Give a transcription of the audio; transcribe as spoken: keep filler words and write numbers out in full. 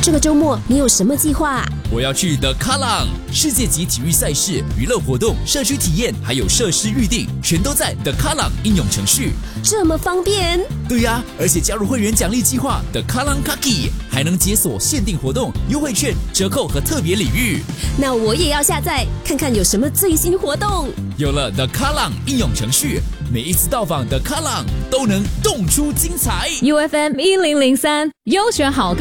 这个周末你有什么计划？ 我要去 The Kallang 世界级体育赛事、娱乐活动、社区体验，还有设施预定，全都在 The Kallang 应用程序。 这么方便？ 对呀、啊，而且加入会员奖励计划 The Kallang Kaki， 还能解锁限定活动、优惠券、折扣和特别礼遇。 那我也要下载看看有什么最新活动。 有了 The Kallang 应用程序，每一次到访 The Kallang 都能动出精彩。 U F M 一零零三优选好歌。